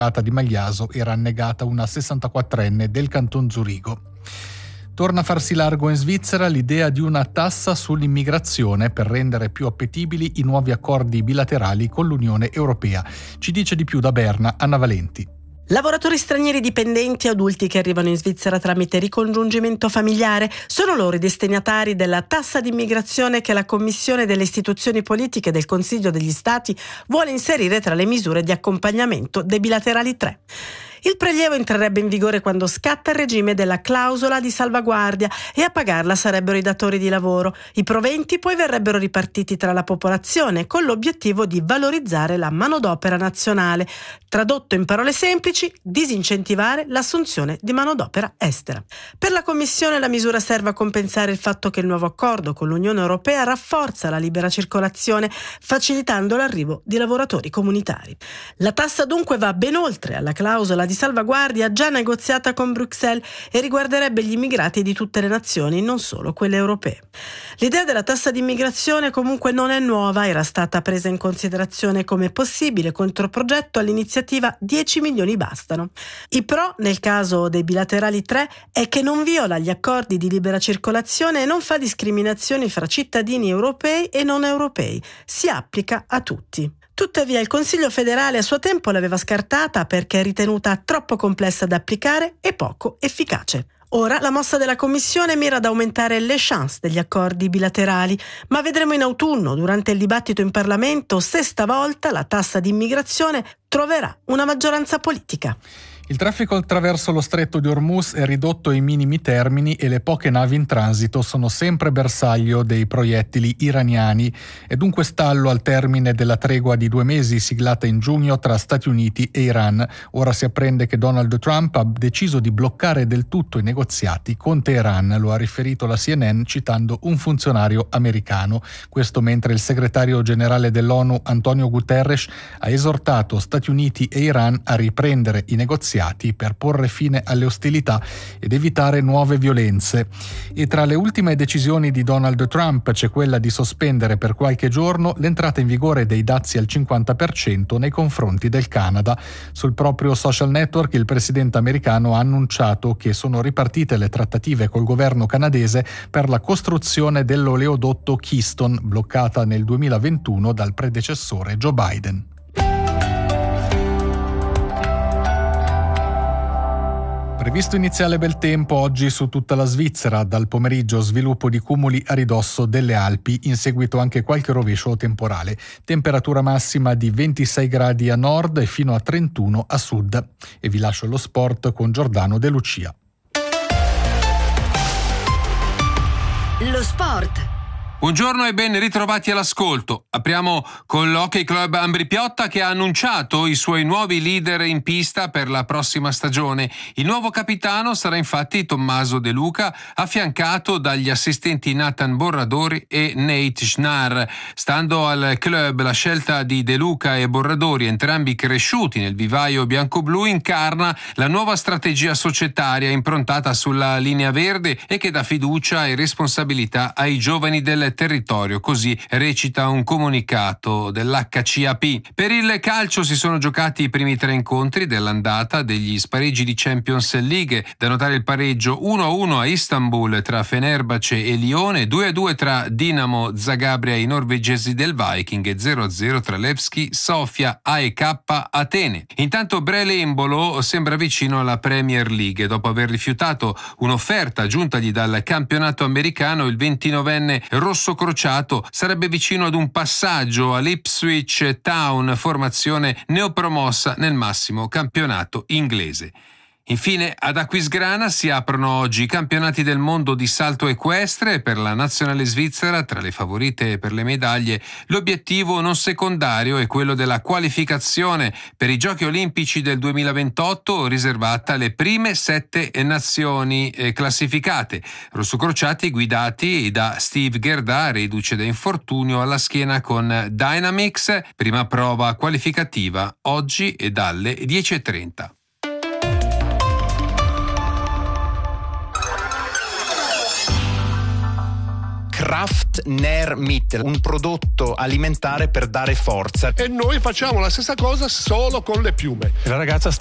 di Magliaso era annegata una 64enne del Canton Zurigo. Torna a farsi largo in Svizzera l'idea di una tassa sull'immigrazione per rendere più appetibili i nuovi accordi bilaterali con l'Unione Europea. Ci dice di più da Berna Anna Valenti. Lavoratori stranieri dipendenti e adulti che arrivano in Svizzera tramite ricongiungimento familiare sono loro i destinatari della tassa di immigrazione che la Commissione delle istituzioni politiche del Consiglio degli Stati vuole inserire tra le misure di accompagnamento dei bilaterali 3. Il prelievo entrerebbe in vigore quando scatta il regime della clausola di salvaguardia e a pagarla sarebbero i datori di lavoro. I proventi poi verrebbero ripartiti tra la popolazione con l'obiettivo di valorizzare la manodopera nazionale. Tradotto in parole semplici, disincentivare l'assunzione di manodopera estera. Per la Commissione la misura serve a compensare il fatto che il nuovo accordo con l'Unione Europea rafforza la libera circolazione, facilitando l'arrivo di lavoratori comunitari. La tassa dunque va ben oltre alla clausola di salvaguardia già negoziata con Bruxelles e riguarderebbe gli immigrati di tutte le nazioni, non solo quelle europee. L'idea della tassa di immigrazione comunque non è nuova, era stata presa in considerazione come possibile controprogetto all'iniziativa 10 milioni bastano. I pro, nel caso dei bilaterali 3, è che non viola gli accordi di libera circolazione e non fa discriminazioni fra cittadini europei e non europei, si applica a tutti. Tuttavia il Consiglio federale a suo tempo l'aveva scartata perché ritenuta troppo complessa da applicare e poco efficace. Ora la mossa della Commissione mira ad aumentare le chance degli accordi bilaterali, ma vedremo in autunno, durante il dibattito in Parlamento, se stavolta la tassa di immigrazione troverà una maggioranza politica. Il traffico attraverso lo stretto di Hormuz è ridotto ai minimi termini e le poche navi in transito sono sempre bersaglio dei proiettili iraniani. È dunque stallo al termine della tregua di 2 mesi siglata in giugno tra Stati Uniti e Iran. Ora si apprende che Donald Trump ha deciso di bloccare del tutto i negoziati con Teheran, lo ha riferito la CNN citando un funzionario americano. Questo mentre il segretario generale dell'ONU Antonio Guterres ha esortato Stati Uniti e Iran a riprendere i negoziati per porre fine alle ostilità ed evitare nuove violenze. E tra le ultime decisioni di Donald Trump c'è quella di sospendere per qualche giorno l'entrata in vigore dei dazi al 50% nei confronti del Canada. Sul proprio social network il presidente americano ha annunciato che sono ripartite le trattative col governo canadese per la costruzione dell'oleodotto Keystone, bloccata nel 2021 dal predecessore Joe Biden. Previsto iniziale bel tempo oggi su tutta la Svizzera, dal pomeriggio sviluppo di cumuli a ridosso delle Alpi, in seguito anche qualche rovescio temporale. Temperatura massima di 26 gradi a nord e fino a 31 a sud. E vi lascio lo sport con Giordano De Lucia. Lo sport. Buongiorno e ben ritrovati all'ascolto. Apriamo con l'Hockey Club Ambrì-Piotta che ha annunciato i suoi nuovi leader in pista per la prossima stagione. Il nuovo capitano sarà infatti Tommaso De Luca, affiancato dagli assistenti Nathan Borradori e Nate Schnarr. Stando al club, la scelta di De Luca e Borradori, entrambi cresciuti nel vivaio bianco-blu, incarna la nuova strategia societaria improntata sulla linea verde e che dà fiducia e responsabilità ai giovani del territorio, così recita un comunicato dell'HCAP. Per il calcio si sono giocati i primi 3 incontri dell'andata degli spareggi di Champions League, da notare il pareggio 1-1 a Istanbul tra Fenerbahce e Lione, 2-2 tra Dinamo Zagabria e i norvegesi del Viking e 0-0 tra Levski Sofia AEK Atene. Intanto Brele Embolo sembra vicino alla Premier League. Dopo aver rifiutato un'offerta giuntagli dal campionato americano, il 29enne rosso crociato sarebbe vicino ad un passaggio all'Ipswich Town, formazione neopromossa nel massimo campionato inglese. Infine ad Aquisgrana si aprono oggi i campionati del mondo di salto equestre. Per la nazionale svizzera, tra le favorite per le medaglie, l'obiettivo non secondario è quello della qualificazione per i Giochi Olimpici del 2028, riservata alle prime 7 nazioni classificate. Rossocrociati guidati da Steve Gerda, reduce da infortunio alla schiena con Dynamics, prima prova qualificativa oggi e dalle 10:30. Kraft Nährmittel, un prodotto alimentare per dare forza. E noi facciamo la stessa cosa solo con le piume. La ragazza